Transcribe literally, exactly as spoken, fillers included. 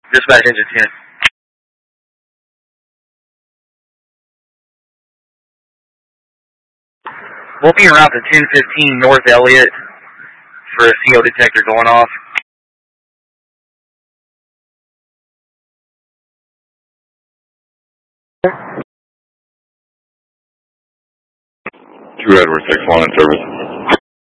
Dispatch engine ten. We'll be around to ten fifteen North Elliott for a C O detector going off. Two Edward six one in service.